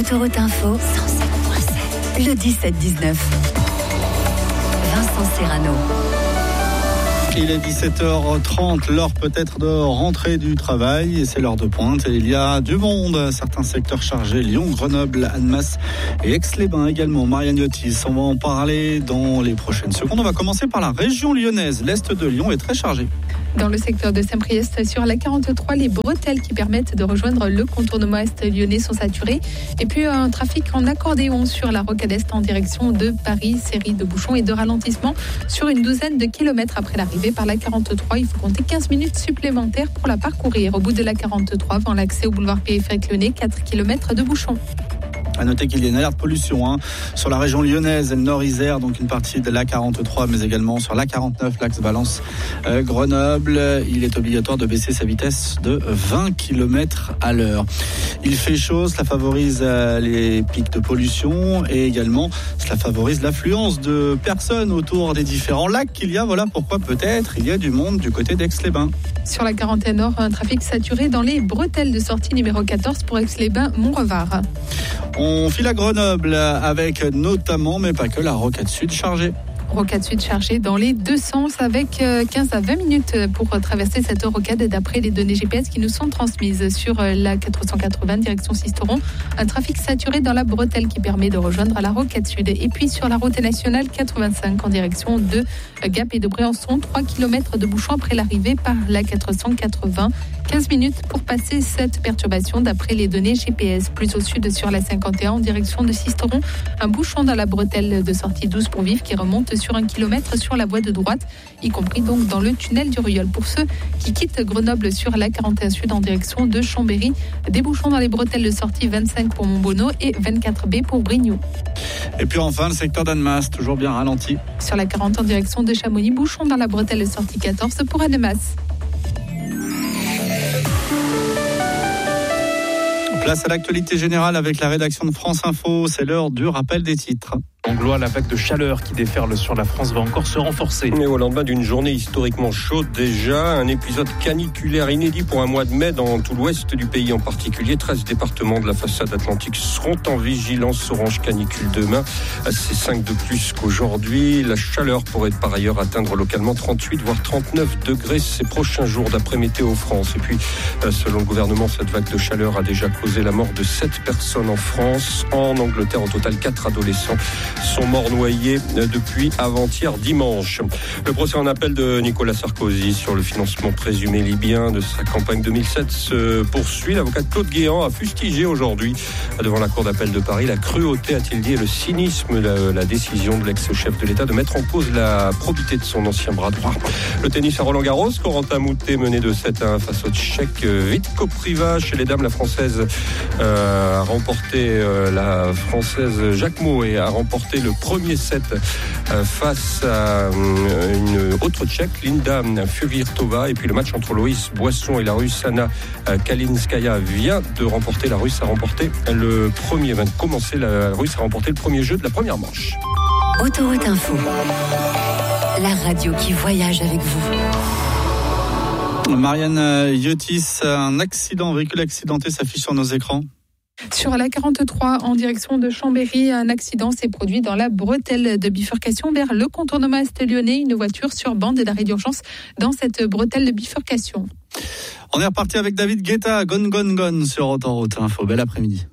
Autoroute Info, 107.7. Le 17-19. Vincent Serrano. Il est 17h30, l'heure peut-être de rentrer du travail et c'est l'heure de pointe et il y a du monde. Certains secteurs chargés, Lyon, Grenoble, Annemasse et Aix-les-Bains également. Marianne Yotis, on va en parler dans les prochaines secondes. On va commencer par la région lyonnaise. L'est de Lyon est très chargé. Dans le secteur de Saint-Priest, sur la 43, les bretelles qui permettent de rejoindre le contournement est lyonnais sont saturées. Et puis un trafic en accordéon sur la rocade est en direction de Paris. Série de bouchons et de ralentissements sur une douzaine de kilomètres après l'arrivée par la 43. Il faut compter 15 minutes supplémentaires pour la parcourir. Au bout de la 43, avant l'accès au boulevard périphérique lyonnais, 4 kilomètres de bouchons. À noter qu'il y a une alerte pollution sur la région lyonnaise et le Nord-Isère, donc une partie de l'A43, mais également sur l'A49, l'axe Valence-Grenoble. Il est obligatoire de baisser sa vitesse de 20 km à l'heure. Il fait chaud, cela favorise les pics de pollution et également cela favorise l'affluence de personnes autour des différents lacs qu'il y a. Voilà pourquoi peut-être il y a du monde du côté d'Aix-les-Bains. Sur la 41 Nord, un trafic saturé dans les bretelles de sortie numéro 14 pour Aix-les-Bains-Montrevard. On file à Grenoble avec notamment, mais pas que, la rocade sud chargée. Rocade sud chargée dans les deux sens avec 15 à 20 minutes pour traverser cette rocade d'après les données GPS qui nous sont transmises sur la 480 direction Sisteron. Un trafic saturé dans la bretelle qui permet de rejoindre la rocade sud. Et puis sur la route nationale 85 en direction de Gap et de Briançon, 3 km de bouchons après l'arrivée par la 480. 15 minutes pour passer cette perturbation d'après les données GPS. Plus au sud sur la 51 en direction de Sisteron, un bouchon dans la bretelle de sortie 12 pour Vif qui remonte sur 1 km sur la voie de droite, y compris donc dans le tunnel du Rieul. Pour ceux qui quittent Grenoble sur la 41 Sud en direction de Chambéry, des bouchons dans les bretelles de sortie 25 pour Montbonneau et 24B pour Brignoud. Et puis enfin, le secteur d'Annemasse, toujours bien ralenti. Sur la 40 en direction de Chamonix, bouchon dans la bretelle de sortie 14 pour Annemasse. Place à l'actualité générale avec la rédaction de France Info. C'est l'heure du rappel des titres. Anglois, la vague de chaleur qui déferle sur la France va encore se renforcer. Et au lendemain d'une journée historiquement chaude déjà, un épisode caniculaire inédit pour un mois de mai dans tout l'ouest du pays en particulier. 13 départements de la façade atlantique seront en vigilance orange canicule demain. C'est 5 de plus qu'aujourd'hui. La chaleur pourrait par ailleurs atteindre localement 38 voire 39 degrés ces prochains jours d'après Météo France. Et puis, selon le gouvernement, cette vague de chaleur a déjà causé la mort de 7 personnes en France. En Angleterre, au total, 4 adolescents sont morts noyés depuis avant-hier dimanche. Le procès en appel de Nicolas Sarkozy sur le financement présumé libyen de sa campagne 2007 se poursuit. L'avocat Claude Guéant a fustigé aujourd'hui devant la cour d'appel de Paris la cruauté, a-t-il dit, et le cynisme, la décision de l'ex-chef de l'État de mettre en cause la probité de son ancien bras droit. Le tennis à Roland-Garros, Corentin Moutet menée de 7-1 face au Tchèque Vitkopriva. Chez les dames, la Française a remporté la Française Jacquemot et a remporté le premier set face à une autre Tchèque, Linda Fuvirtova. Et puis le match entre Loïs Boisson et la Russe Anna Kalinskaya vient de remporter. La Russe a remporté le premier, vient de commencer. La Russe a remporté le premier jeu de la première manche. Autoroute Info, la radio qui voyage avec vous. Marianne Yotis, un véhicule accidenté s'affiche sur nos écrans. Sur la 43 en direction de Chambéry, un accident s'est produit dans la bretelle de bifurcation vers le contournement est lyonnais. Une voiture sur bande d'arrêt d'urgence dans cette bretelle de bifurcation. On est reparti avec David Guetta, Gone Gone Gone sur Autoroute Info. Bel après-midi.